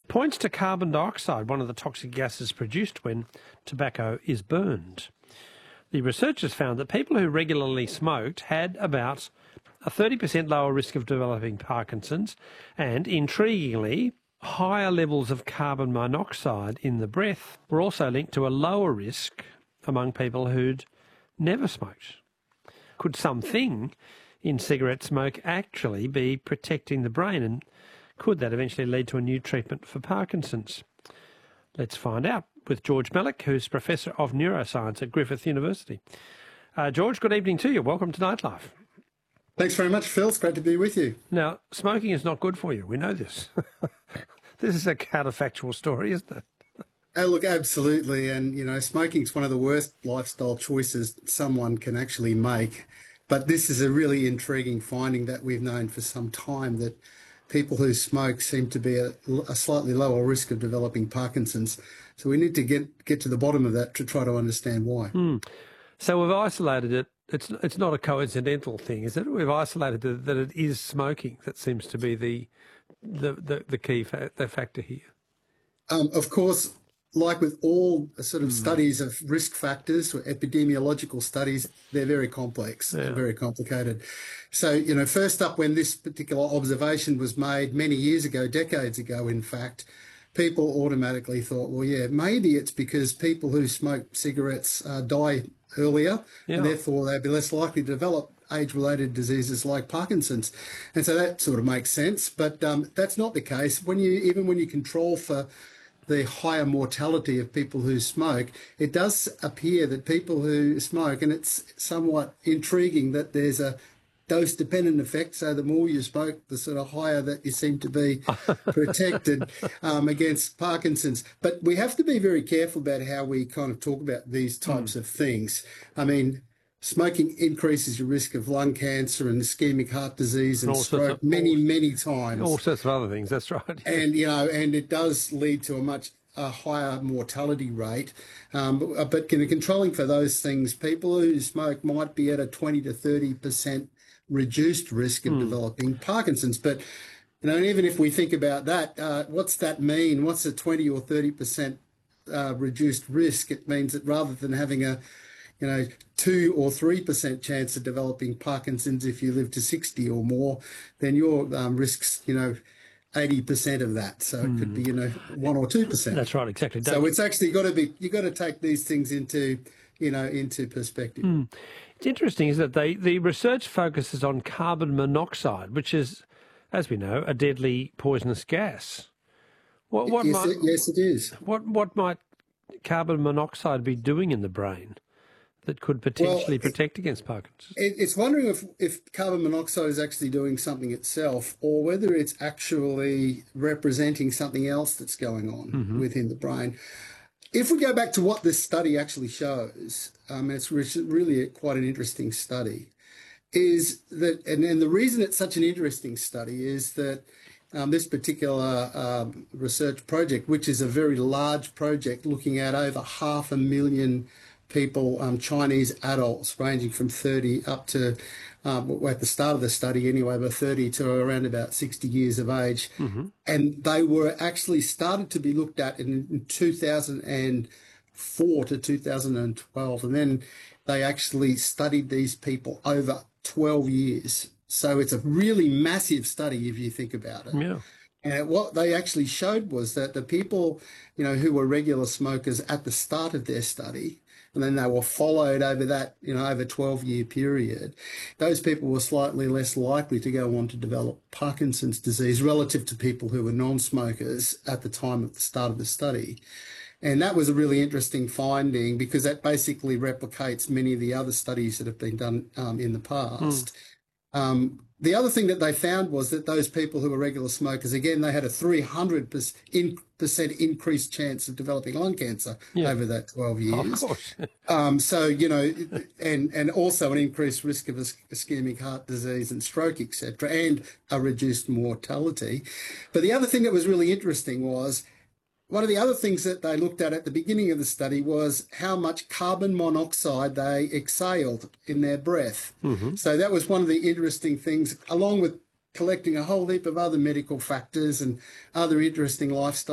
points to carbon dioxide, one of the toxic gases produced when tobacco is burned. The researchers found that people who regularly smoked had about a 30% lower risk of developing Parkinson's and, intriguingly, higher levels of carbon monoxide in the breath were also linked to a lower risk among people who'd never smoked. Could something in cigarette smoke actually be protecting the brain, and could that eventually lead to a new treatment for Parkinson's? Let's find out with George Melick, who's Professor of Neuroscience at Griffith University. George, good evening to you. Welcome to Nightlife. Thanks very much, Phil. It's great to be with you. Now, smoking is not good for you. We know this. This is a counterfactual story, isn't it? Oh, look, absolutely. And, smoking is one of the worst lifestyle choices someone can actually make. But this is a really intriguing finding that we've known for some time, that people who smoke seem to be at a slightly lower risk of developing Parkinson's. So we need to get to the bottom of that to try to understand why. So we've isolated it. It's not a coincidental thing, is it? We've isolated that it is smoking that seems to be the key factor here. Of course, like with all sort of studies of risk factors or epidemiological studies, they're very complex, very complicated. So, first up, when this particular observation was made many years ago, decades ago, in fact, people automatically thought, well, yeah, maybe it's because people who smoke cigarettes die earlier, and therefore they'd be less likely to develop age-related diseases like Parkinson's. And so that sort of makes sense, but that's not the case. Even when you control for the higher mortality of people who smoke, it does appear that people who smoke, and it's somewhat intriguing that there's a dose-dependent effect, so the more you smoke, the sort of higher that you seem to be protected against Parkinson's. But we have to be very careful about how we kind of talk about these types of things. I mean, smoking increases your risk of lung cancer and ischemic heart disease and stroke many times. All sorts of other things, that's right. And, and it does lead to a much higher mortality rate. But controlling for those things, people who smoke might be at a 20 to 30% reduced risk of developing Parkinson's. But, even if we think about that, what's that mean? What's a 20 or 30% reduced risk? It means that rather than having a 2 or 3% chance of developing Parkinson's if you live to 60 or more, then your risk's, 80% of that. So it could be, 1 or 2%. That's right, exactly. So it's actually you've got to take these things into perspective. It's interesting, is that the research focuses on carbon monoxide, which is, as we know, a deadly poisonous gas. Yes, it is. What might carbon monoxide be doing in the brain that could potentially protect against Parkinson's? It's wondering if carbon monoxide is actually doing something itself, or whether it's actually representing something else that's going on within the brain. If we go back to what this study actually shows, it's really quite an interesting study, is that, and the reason it's such an interesting study is that this particular research project, which is a very large project looking at over 500,000 people, Chinese adults ranging from 30 up to, at the start of the study anyway, about 30 to around about 60 years of age. And they were actually started to be looked at in 2004 to 2012. And then they actually studied these people over 12 years. So it's a really massive study if you think about it. Yeah. And what they actually showed was that the people, who were regular smokers at the start of their study, and then they were followed over that, over a 12-year period, those people were slightly less likely to go on to develop Parkinson's disease relative to people who were non-smokers at the time of the start of the study. And that was a really interesting finding, because that basically replicates many of the other studies that have been done in the past. The other thing that they found was that those people who were regular smokers, again, they had a 300% increased chance of developing lung cancer over that 12 years. Of course. So, and also an increased risk of ischemic heart disease and stroke, etc., and a reduced mortality. But the other thing that was really interesting was, one of the other things that they looked at the beginning of the study was how much carbon monoxide they exhaled in their breath. So that was one of the interesting things, along with collecting a whole heap of other medical factors and other interesting lifestyle